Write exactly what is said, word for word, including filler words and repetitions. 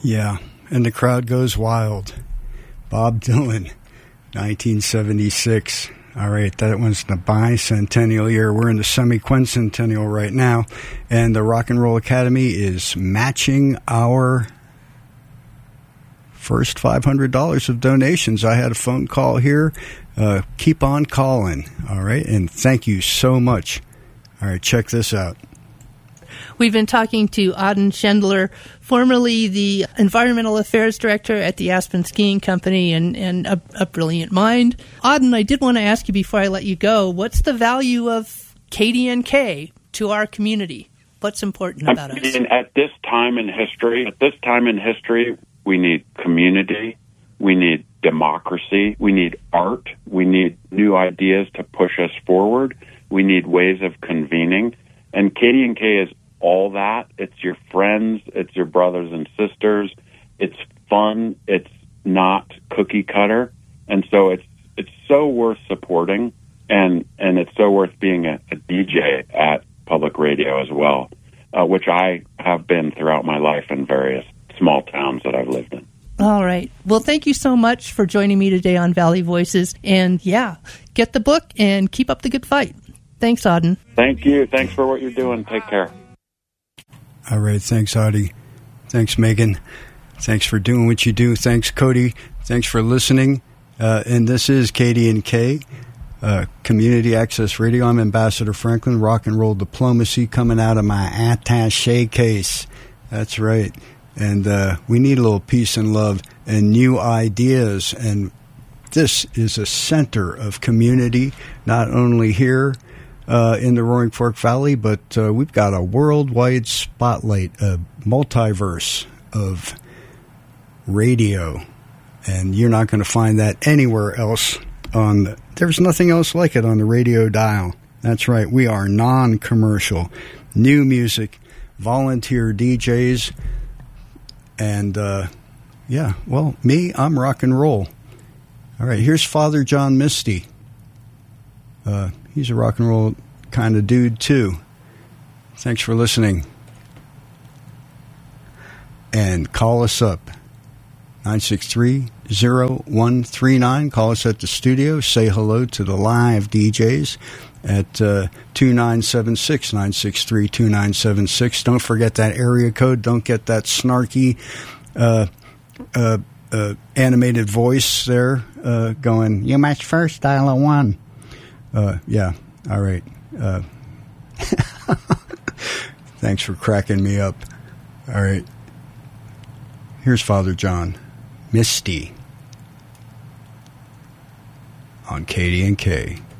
Yeah, and the crowd goes wild. Bob Dylan, nineteen seventy-six. All right, that one's the bicentennial year. We're in the semi-quincentennial right now, and the Rock and Roll Academy is matching our first five hundred dollars of donations. I had a phone call here. Uh, keep on calling, all right? And thank you so much. All right, check this out. We've been talking to Auden Schendler, formerly the Environmental Affairs Director at the Aspen Skiing Company, and, and a, a brilliant mind. Auden, I did want to ask you before I let you go, what's the value of K D N K to our community? What's important about I mean, us? At this time in history, at this time in history, we need community, we need democracy, we need art, we need new ideas to push us forward, we need ways of convening, and K D N K is all that. It's your friends, it's your brothers and sisters, it's fun, it's not cookie cutter, and so it's it's so worth supporting, and and it's so worth being a, a D J at public radio as well, uh, which I have been throughout my life in various small towns that I've lived in. All right. Well, thank you so much for joining me today on Valley Voices, and yeah, get the book and keep up the good fight. Thanks, Auden. Thank you. Thanks for what you're doing. Take care. All right. Thanks, Audie. Thanks, Megan. Thanks for doing what you do. Thanks, Cody. Thanks for listening. Uh, and this is K D N K, uh, Community Access Radio. I'm Ambassador Franklin, rock and roll diplomacy coming out of my attaché case. That's right. And uh, we need a little peace and love and new ideas. And this is a center of community, not only here Uh, in the Roaring Fork Valley, but uh, we've got a worldwide spotlight, a multiverse of radio, and you're not going to find that anywhere else on the, there's nothing else like it on the radio dial. That's right, we are non-commercial, new music, volunteer D Js, and uh, yeah, well, me, I'm rock and roll. All right, here's Father John Misty. Uh, he's a rock and roll kind of dude, too. Thanks for listening. And call us up, nine six three, zero one three nine. Call us at the studio. Say hello to the live D Js at uh, two nine seven six, nine six three, two nine seven six. Don't forget that area code. Don't get that snarky uh, uh, uh, animated voice there uh, going, you must first dial a one. Uh, yeah, all right. Uh, thanks for cracking me up. All right. Here's Father John Misty on K D N K.